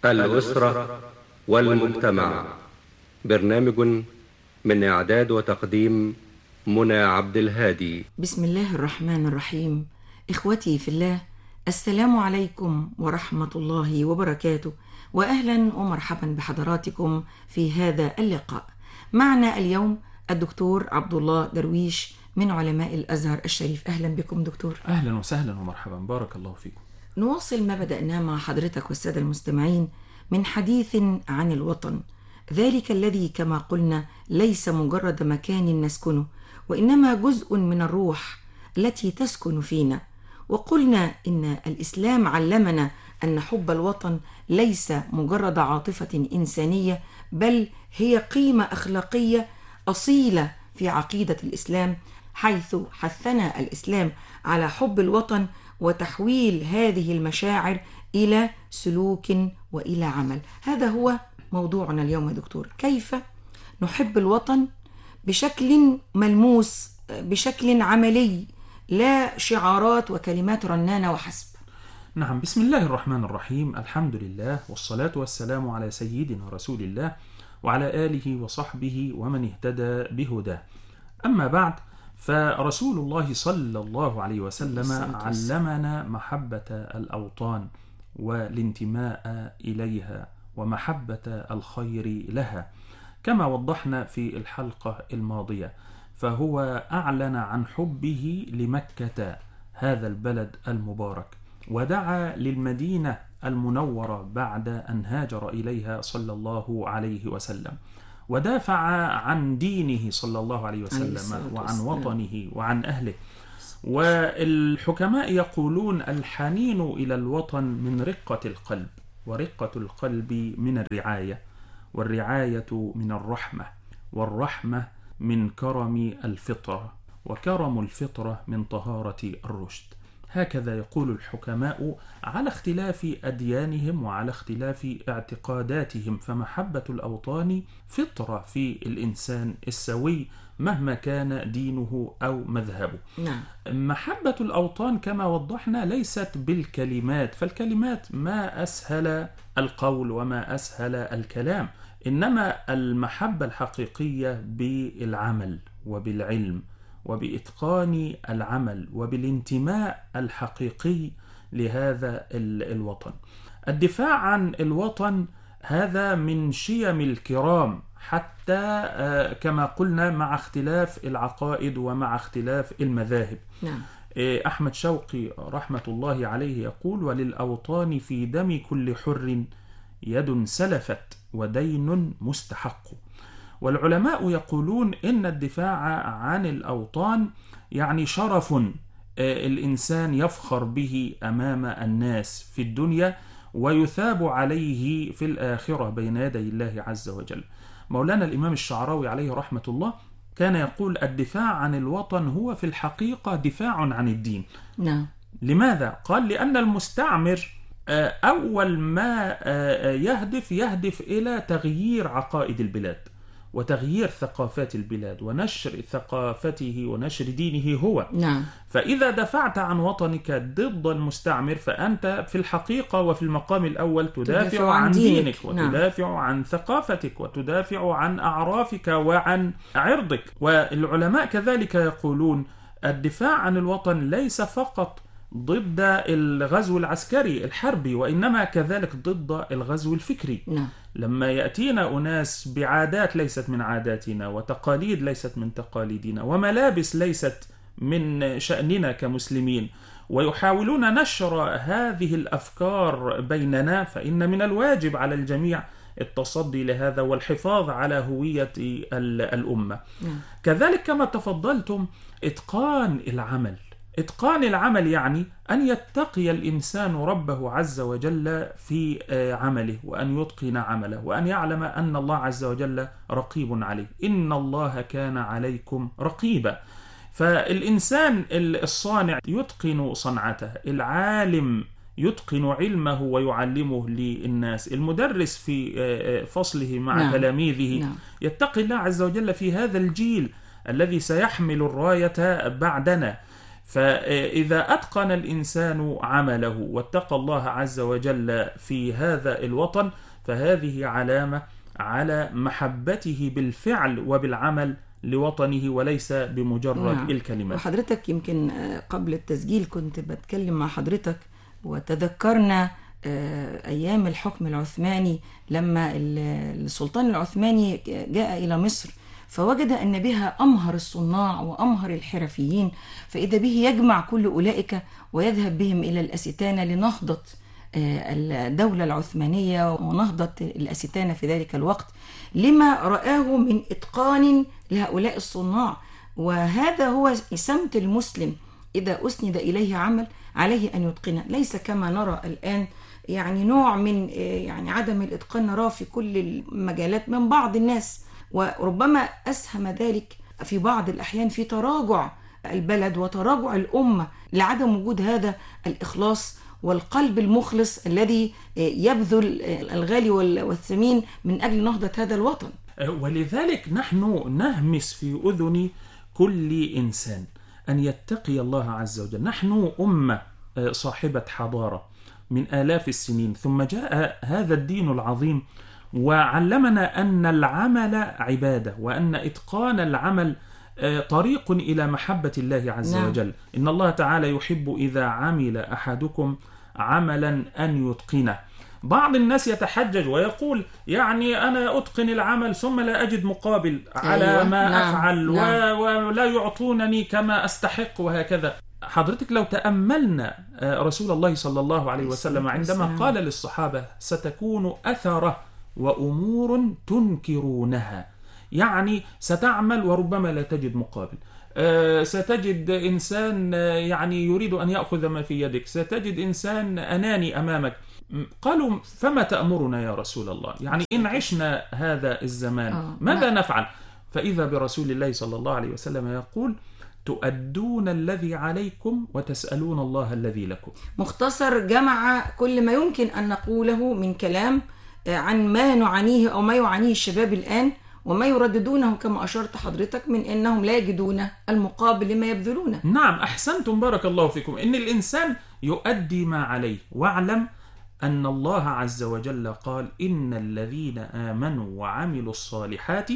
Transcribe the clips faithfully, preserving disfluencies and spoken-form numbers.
الأسرة والمجتمع. برنامج من إعداد وتقديم منى عبد الهادي. بسم الله الرحمن الرحيم. إخوتي في الله، السلام عليكم ورحمة الله وبركاته، وأهلا ومرحبا بحضراتكم في هذا اللقاء. معنا اليوم الدكتور عبد الله درويش من علماء الأزهر الشريف. أهلا بكم دكتور. أهلا وسهلا ومرحبا، بارك الله فيكم. نواصل ما بدأناه مع حضرتك والسادة المستمعين من حديث عن الوطن، ذلك الذي كما قلنا ليس مجرد مكان نسكنه، وإنما جزء من الروح التي تسكن فينا. وقلنا إن الإسلام علمنا أن حب الوطن ليس مجرد عاطفة إنسانية، بل هي قيمة أخلاقية أصيلة في عقيدة الإسلام، حيث حثنا الإسلام على حب الوطن وتحويل هذه المشاعر إلى سلوك وإلى عمل. هذا هو موضوعنا اليوم يا دكتور، كيف نحب الوطن بشكل ملموس، بشكل عملي، لا شعارات وكلمات رنانة وحسب. نعم، بسم الله الرحمن الرحيم، الحمد لله والصلاة والسلام على سيدنا رسول الله وعلى آله وصحبه ومن اهتدى بهداه. أما بعد، فرسول الله صلى الله عليه وسلم علمنا محبة الأوطان والانتماء إليها ومحبة الخير لها، كما وضحنا في الحلقة الماضية. فهو أعلن عن حبه لمكة، هذا البلد المبارك، ودعا للمدينة المنورة بعد أن هاجر إليها صلى الله عليه وسلم، ودافع عن دينه صلى الله عليه وسلم وعن وطنه وعن أهله. والحكماء يقولون: الحنين إلى الوطن من رقة القلب، ورقة القلب من الرعاية، والرعاية من الرحمة، والرحمة من كرم الفطرة، وكرم الفطرة من طهارة الرشد. هكذا يقول الحكماء على اختلاف أديانهم وعلى اختلاف اعتقاداتهم. فمحبة الأوطان فطرة في الإنسان السوي مهما كان دينه أو مذهبه. نعم. محبة الأوطان كما وضحنا ليست بالكلمات، فالكلمات ما أسهل القول وما أسهل الكلام، إنما المحبة الحقيقية بالعمل وبالعلم وبإتقان العمل وبالانتماء الحقيقي لهذا الوطن. الدفاع عن الوطن هذا من شيم الكرام، حتى كما قلنا مع اختلاف العقائد ومع اختلاف المذاهب. نعم. أحمد شوقي رحمة الله عليه يقول: وللأوطان في دم كل حر يد سلفت ودين مستحق. والعلماء يقولون إن الدفاع عن الأوطان يعني شرف الإنسان يفخر به أمام الناس في الدنيا، ويثاب عليه في الآخرة بين يدي الله عز وجل. مولانا الإمام الشعراوي عليه رحمة الله كان يقول: الدفاع عن الوطن هو في الحقيقة دفاع عن الدين. نعم. لماذا؟ قال: لأن المستعمر أول ما يهدف يهدف إلى تغيير عقائد البلاد وتغيير ثقافات البلاد ونشر ثقافته ونشر دينه هو. نعم. فإذا دفعت عن وطنك ضد المستعمر فأنت في الحقيقة وفي المقام الأول تدافع, تدافع عن, عن دينك, دينك وتدافع نعم. عن ثقافتك وتدافع عن أعرافك وعن عرضك. والعلماء كذلك يقولون: الدفاع عن الوطن ليس فقط ضد الغزو العسكري الحربي، وإنما كذلك ضد الغزو الفكري. نعم. لما يأتينا أناس بعادات ليست من عاداتنا، وتقاليد ليست من تقاليدنا، وملابس ليست من شأننا كمسلمين، ويحاولون نشر هذه الأفكار بيننا، فإن من الواجب على الجميع التصدي لهذا والحفاظ على هوية الأمة. نعم. كذلك كما تفضلتم إتقان العمل. إتقان العمل يعني أن يتقي الإنسان ربه عز وجل في عمله، وأن يتقن عمله، وأن يعلم أن الله عز وجل رقيب عليه. إن الله كان عليكم رقيبا. فالإنسان الصانع يتقن صنعته، العالم يتقن علمه ويعلمه للناس، المدرس في فصله مع نعم. تلاميذه نعم. يتقي الله عز وجل في هذا الجيل الذي سيحمل الراية بعدنا. فإذا أتقن الإنسان عمله واتقى الله عز وجل في هذا الوطن فهذه علامة على محبته بالفعل وبالعمل لوطنه وليس بمجرد نعم. الكلمات. وحضرتك يمكن قبل التسجيل كنت بتكلم مع حضرتك وتذكرنا أيام الحكم العثماني لما السلطان العثماني جاء إلى مصر فوجد أن بها أمهر الصناع وأمهر الحرفيين، فإذا به يجمع كل أولئك ويذهب بهم إلى الأستانة لنهضة الدولة العثمانية ونهضة الأستانة في ذلك الوقت لما رآه من إتقان لهؤلاء الصناع. وهذا هو سمت المسلم، إذا أسند إليه عمل عليه أن يتقنه، ليس كما نرى الآن يعني نوع من يعني عدم الإتقان نراه في كل المجالات من بعض الناس، وربما أسهم ذلك في بعض الأحيان في تراجع البلد وتراجع الأمة لعدم وجود هذا الإخلاص والقلب المخلص الذي يبذل الغالي والثمين من أجل نهضة هذا الوطن. ولذلك نحن نهمس في أذن كل إنسان أن يتقي الله عز وجل. نحن أمة صاحبة حضارة من آلاف السنين، ثم جاء هذا الدين العظيم وعلمنا أن العمل عبادة وأن إتقان العمل طريق إلى محبة الله عز نعم. وجل. إن الله تعالى يحب إذا عمل أحدكم عملا أن يتقنه. بعض الناس يتحجج ويقول يعني أنا أتقن العمل ثم لا أجد مقابل على أيوة. ما نعم. أفعل نعم. ولا يعطونني كما أستحق وهكذا. حضرتك لو تأملنا رسول الله صلى الله عليه وسلم عندما قال للصحابة ستكون أثرة وأمور تنكرونها، يعني ستعمل وربما لا تجد مقابل، ستجد إنسان يعني يريد أن يأخذ ما في يدك، ستجد إنسان أناني أمامك. قالوا فما تأمرنا يا رسول الله؟ يعني إن عشنا هذا الزمان ماذا نفعل؟ فإذا برسول الله صلى الله عليه وسلم يقول تؤدون الذي عليكم وتسألون الله الذي لكم. مختصر جمع كل ما يمكن أن نقوله من كلام عن ما نعانيه أو ما يعانيه الشباب الآن وما يرددونه كما أشرت حضرتك من أنهم لا يجدون المقابل لما يبذلونه. نعم أحسنتم بارك الله فيكم. إن الإنسان يؤدي ما عليه، واعلم أن الله عز وجل قال إن الذين آمنوا وعملوا الصالحات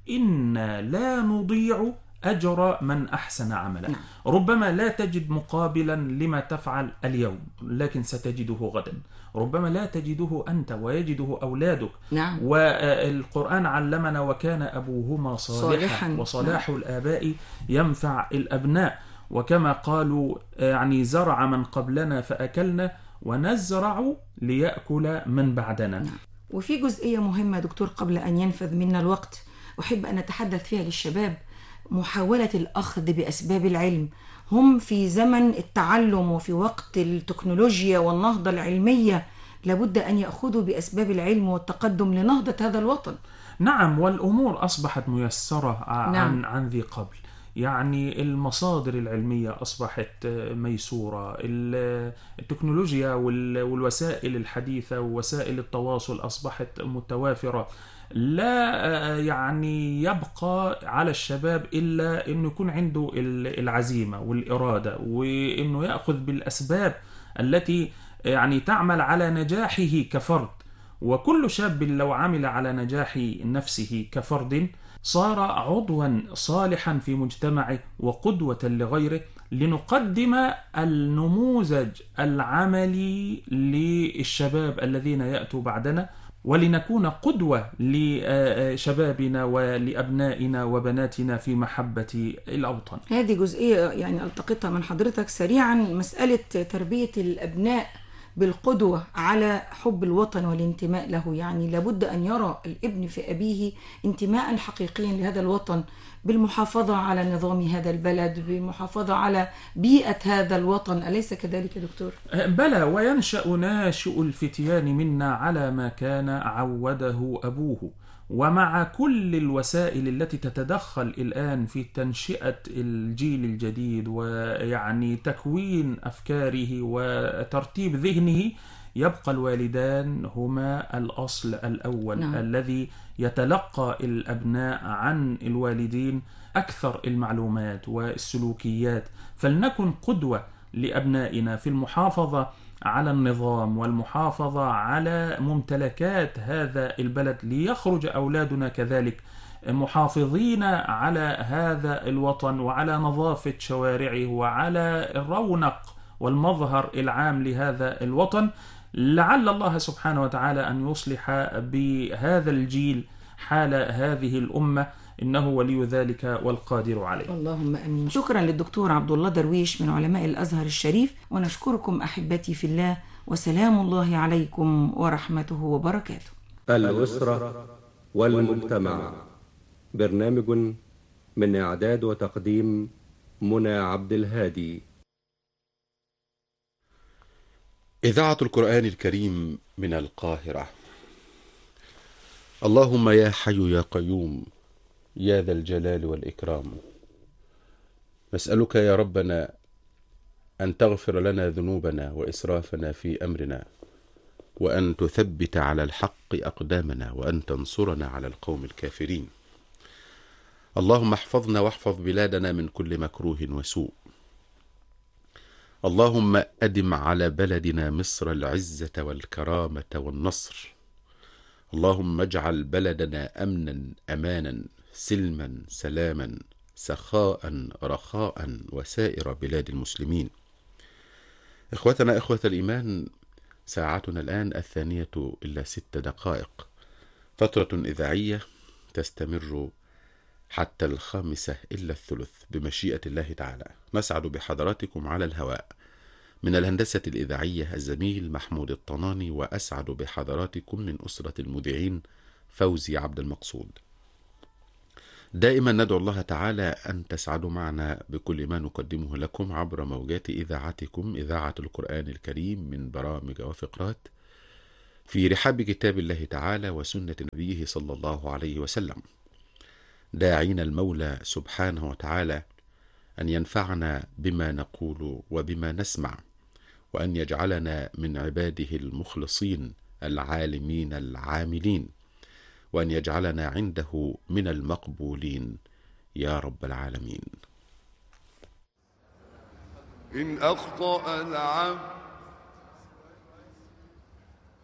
إنا لا نضيع أجر من أحسن عملا. نعم. ربما لا تجد مقابلا لما تفعل اليوم لكن ستجده غدا، ربما لا تجده أنت ويجده أولادك. نعم. والقرآن علمنا وكان أبوهما صالحا, صالحا. وصلاح نعم. الآباء ينفع الأبناء، وكما قالوا يعني زرع من قبلنا فأكلنا ونزرع ليأكل من بعدنا. نعم. وفي جزئية مهمة دكتور قبل أن ينفذ منا الوقت أحب أن أتحدث فيها للشباب، محاولة الأخذ بأسباب العلم. هم في زمن التعلم وفي وقت التكنولوجيا والنهضة العلمية، لابد أن يأخذوا بأسباب العلم والتقدم لنهضة هذا الوطن. نعم، والأمور أصبحت ميسرة عن, نعم. عن ذي قبل. يعني المصادر العلمية أصبحت ميسورة، التكنولوجيا والوسائل الحديثة ووسائل التواصل أصبحت متوافرة. لا يعني يبقى على الشباب إلا أنه يكون عنده العزيمة والإرادة وأنه يأخذ بالأسباب التي يعني تعمل على نجاحه كفرد. وكل شاب لو عمل على نجاح نفسه كفرد صار عضوا صالحا في مجتمعه وقدوة لغيره، لنقدم النموذج العملي للشباب الذين يأتوا بعدنا، ولنكون قدوة لشبابنا ولأبنائنا وبناتنا في محبة الأوطن. هذه جزئية يعني ألتقطها من حضرتك سريعا، مسألة تربية الأبناء بالقدوة على حب الوطن والانتماء له. يعني لابد أن يرى الابن في أبيه انتماء حقيقيا لهذا الوطن، بالمحافظة على نظام هذا البلد، بالمحافظة على بيئة هذا الوطن. أليس كذلك يا دكتور؟ بلى، وينشأ ناشئ الفتيان منا على ما كان عوده أبوه. ومع كل الوسائل التي تتدخل الآن في تنشئة الجيل الجديد ويعني تكوين أفكاره وترتيب ذهنه، يبقى الوالدان هما الأصل الأول. نعم. الذي يتلقى الأبناء عن الوالدين أكثر المعلومات والسلوكيات، فلنكن قدوة لأبنائنا في المحافظة على النظام والمحافظة على ممتلكات هذا البلد، ليخرج أولادنا كذلك محافظين على هذا الوطن وعلى نظافة شوارعه وعلى الرونق والمظهر العام لهذا الوطن. لعل الله سبحانه وتعالى أن يصلح بهذا الجيل حال هذه الأمة، إنه ولي ذلك والقادر عليه. اللهم أمين. شكرا للدكتور عبد الله درويش من علماء الأزهر الشريف، ونشكركم أحبتي في الله، وسلام الله عليكم ورحمته وبركاته. الأسرة والمجتمع، برنامج من إعداد وتقديم منى عبد الهادي. إذاعة القرآن الكريم من القاهرة. اللهم يا حي يا قيوم يا ذا الجلال والإكرام، نسألك يا ربنا أن تغفر لنا ذنوبنا وإسرافنا في أمرنا، وأن تثبت على الحق أقدامنا، وأن تنصرنا على القوم الكافرين. اللهم احفظنا واحفظ بلادنا من كل مكروه وسوء. اللهم أدم على بلدنا مصر العزة والكرامة والنصر. اللهم اجعل بلدنا أمنا أمانا سلما سلاما سخاء رخاء وسائر بلاد المسلمين. إخوتنا إخوة الإيمان، ساعتنا الآن الثانية إلا ست دقائق، فترة إذاعية تستمر حتى الخامسة إلا الثلث بمشيئة الله تعالى. نسعد بحضراتكم على الهواء من الهندسة الإذاعية الزميل محمود الطناني، وأسعد بحضراتكم من أسرة المذيعين فوزي عبد المقصود. دائما ندعو الله تعالى أن تسعدوا معنا بكل ما نقدمه لكم عبر موجات إذاعتكم إذاعة القرآن الكريم من برامج وفقرات في رحاب كتاب الله تعالى وسنة نبيه صلى الله عليه وسلم، داعين المولى سبحانه وتعالى أن ينفعنا بما نقول وبما نسمع، وأن يجعلنا من عباده المخلصين العالمين العاملين، وأن يجعلنا عنده من المقبولين يا رب العالمين. إن أخطأ العبد